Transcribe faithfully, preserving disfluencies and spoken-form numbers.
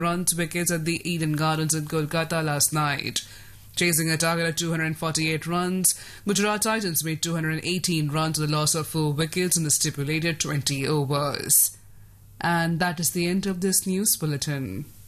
runs wickets at the Eden Gardens in Kolkata last night. Chasing a target of two hundred forty-eight runs, Gujarat Titans made two hundred eighteen runs with a loss of four wickets in the stipulated twenty overs. And that is the end of this news bulletin.